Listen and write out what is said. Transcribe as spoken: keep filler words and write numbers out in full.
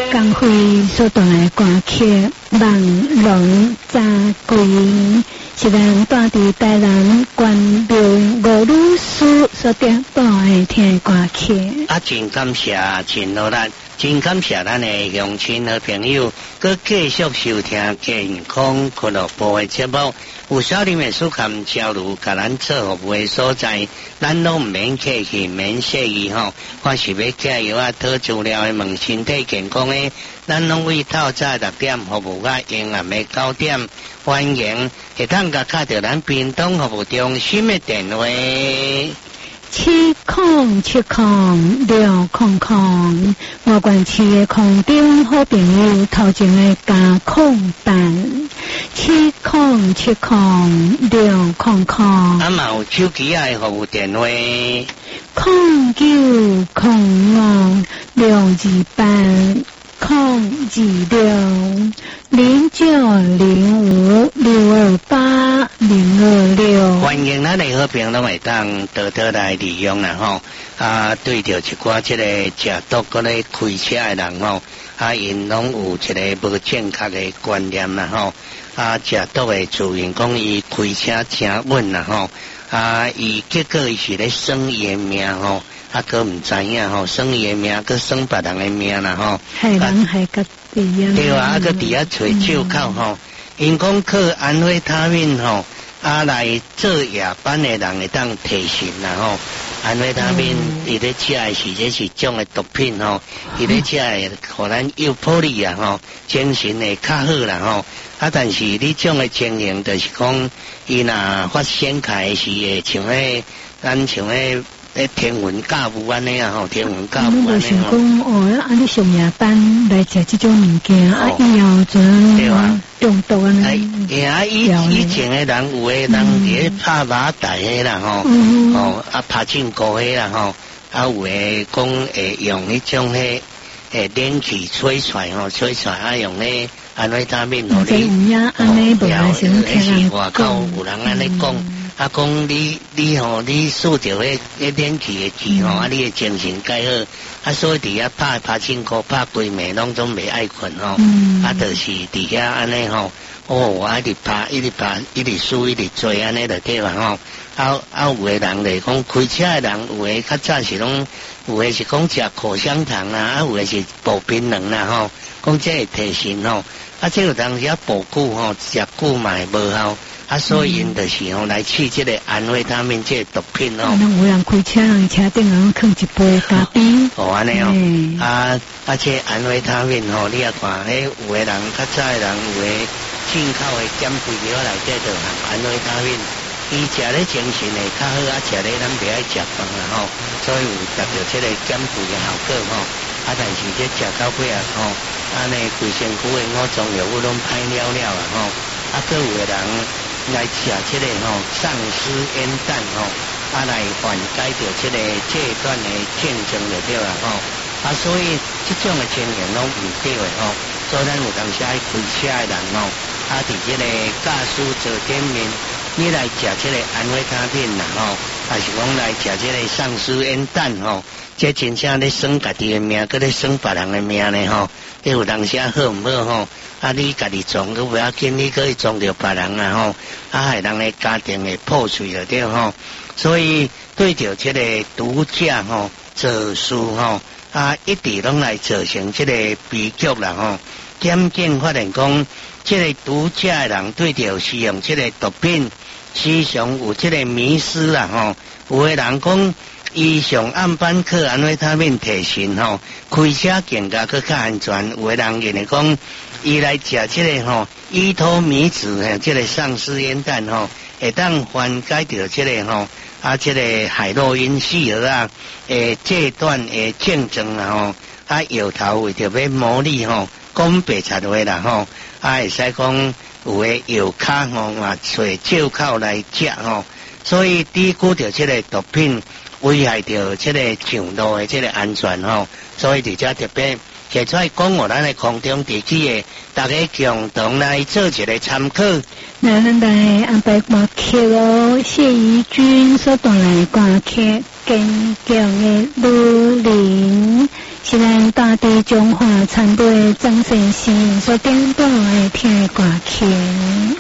工会所带来歌曲望龙扎鬼，是咱住伫台南关庙五女师所点播的听歌曲。 啊，真感谢，真努力，真感谢咱的乡亲和朋友，佮继续收听健康俱乐部的节目。有少年的书刊交流，甲咱做服务的所在，咱拢唔免客气，免谢意吼。我是要加油啊，讨资料的问身体健康的，咱拢为透早六点服务到阴暗的九点，欢迎会当甲卡到咱屏东服务中心的电话。 七空七空六空空，我关市的空中好朋友头前的加空单，七空七空六空空。 啊嘛有手机啊的服务电话， 空九空五六二八空二六零九零五六二八零二六。 欢迎咱的好朋友拢会当多多来利用啦吼。啊，对着一寡即个食毒嗰咧开车的人吼，啊，因拢有一个无正确的观念啦吼。啊，食毒的自然讲伊开车真稳啦吼。啊，伊结果伊是咧生伊的命吼。啊，佮唔知影吼，生伊的命，佮生别人的命啦吼。 害人害家己啊！ 对啊，啊佮伫遐找借口吼，因讲靠安非他命吼，啊来做夜班的人会当提醒啦吼。安非他命，伊咧食的是这是种的毒品吼，伊咧食的互咱诱迫力啊吼，精神会较好啦吼。啊，但是你种的情形就是讲，伊若发生开是会像迄咱像迄。诶，天文教务安尼啊吼，天文教务安尼吼。 讲哦，啊，你上夜班来食这种物件，啊，以后准中毒安尼。 哎呀，以以前诶人有诶人伫咧拍马袋诶啦吼，哦，啊拍进锅诶啦吼，啊有诶讲会用迄种迄诶冷气吹出来吼，吹出来啊用咧安非他命互你。 哦，安尼无来先听人外口有人安尼讲。啊，讲你你吼，你受着迄迄冷气的气吼，啊，你的精神介好，啊，所以伫遐拍拍辛苦拍规暝拢总袂爱困吼，啊，就是伫遐安尼吼，哦，啊，一直拍一直拍一直输一直做安尼就对啦吼，啊啊，有诶人咧讲开车诶人，有诶较早是拢，有诶是讲食口香糖啦，啊，有诶是补槟榔啦吼，讲这会提神吼，啊，这有当时啊补久吼，食久嘛会无效。啊，所以因就是吼来试这个安非他命这个毒品哦。 有人开车，人车顶人放一杯咖啡。 哦，安尼哦。啊，啊，这安非他命吼，你也看，迄有诶人较早诶人有诶进口诶减肥药内底就含安非他命，伊食咧精神会较好，啊，食咧咱袂爱食饭啦吼，所以有达到这个减肥诶效果吼。啊，但是这食到尾啊吼，安尼规身躯诶五脏药物拢歹了了啊吼，啊，佫有诶人。来吃这个吼丧尸烟弹吼，啊来缓解掉这个这段的竞争就对了吼，啊所以这种的情形拢唔对的吼，所以咱有当时爱开车的人吼，啊伫这个驾驶座顶面，你来吃这个安非他命啦吼，还是讲来吃这个丧尸烟弹吼，这真正咧省家己的命，搁咧省别人的命呢吼，你有当时好唔好吼？啊，你家己撞都不要紧，你可以撞到别人啊吼，啊害人的家庭会破碎了对吼，所以对着这个毒驾吼做事吼，啊一直拢来造成这个悲剧啦吼。检警发现讲，这个毒驾的人对着使用这个毒品，时常有这个迷失啦吼。有的人讲，伊上暗班课安非他命提神吼，开车更加更较安全。有的人认为讲。伊来食这个吼，依托米子嘿，这个丧尸烟弹吼，会当缓解掉这个吼，啊，这个海洛因细儿啊，诶，这段诶竞争啦吼，啊，摇头为着要模拟吼，讲白贼话啦吼，啊，会使讲有诶摇卡吼，嘛找借口来食吼，所以低估着这个毒品危害着这个上路诶这个安全吼，所以伫遮特别。写出来讲，我咱的空中地区的大家共同来做一个参考。 那咱来安排歌曲哦，谢怡君所带来歌曲《坚强的女人》， 是咱大地中华产辈张先生所点播的听歌曲。